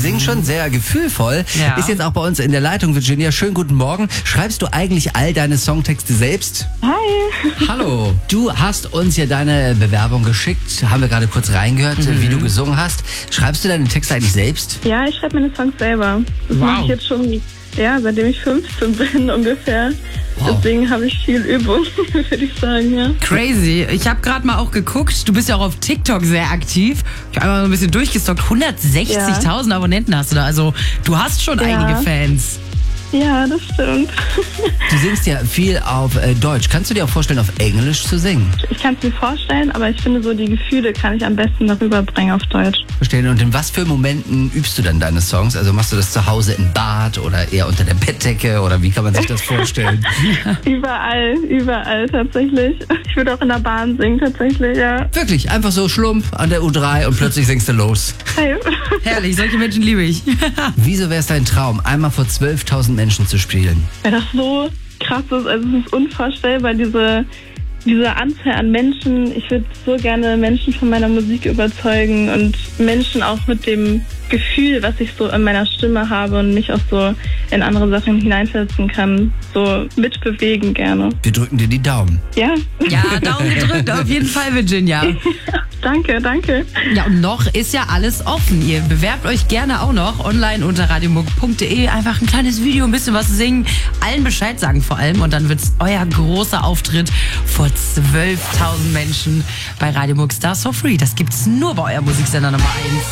singt schon sehr gefühlvoll. Ja. Ist jetzt auch bei uns in der Leitung, Virginia. Schönen guten Morgen. Schreibst du eigentlich all deine Songtexte selbst? Hi. Hallo. Du hast uns ja deine Bewerbung geschickt. Haben wir gerade kurz reingehört, wie du gesungen hast. Schreibst du deine Texte eigentlich selbst? Ja, ich schreibe meine Songs selber. Das mache ich jetzt schon, seitdem ich 15 bin ungefähr. Wow. Deswegen habe ich viel Übung, würde ich sagen, ja. Crazy. Ich habe gerade mal auch geguckt, du bist ja auch auf TikTok sehr aktiv. Ich habe einmal so ein bisschen durchgestockt. 160.000 Abonnenten hast du da. Also du hast schon einige Fans. Ja, das stimmt. Du singst ja viel auf Deutsch. Kannst du dir auch vorstellen, auf Englisch zu singen? Ich kann es mir vorstellen, aber ich finde, so die Gefühle kann ich am besten darüber bringen auf Deutsch. Verstehen. Und in was für Momenten übst du dann deine Songs? Also machst du das zu Hause im Bad oder eher unter der Bettdecke oder wie kann man sich das vorstellen? Überall tatsächlich. Ich würde auch in der Bahn singen tatsächlich, ja. Wirklich, einfach so Schlumpf an der U3 und plötzlich singst du los. Hey. Herrlich, solche Menschen liebe ich. Wieso wäre es dein Traum, einmal vor 12.000 Menschen zu spielen? Weil das so krass ist, also es ist unvorstellbar, diese Anzahl an Menschen. Ich würde so gerne Menschen von meiner Musik überzeugen und Menschen auch mit dem Gefühl, was ich so in meiner Stimme habe und mich auch so in andere Sachen hineinversetzen kann, so mitbewegen gerne. Wir drücken dir die Daumen. Ja. Ja, Daumen gedrückt, auf jeden Fall, Virginia. Danke. Ja, und noch ist ja alles offen. Ihr bewerbt euch gerne auch noch online unter radiomuck.de. Einfach ein kleines Video, ein bisschen was singen, allen Bescheid sagen vor allem. Und dann wird's euer großer Auftritt vor 12.000 Menschen bei Radio Muck Stars for Free. Das gibt's nur bei eurem Musiksender Nummer 1.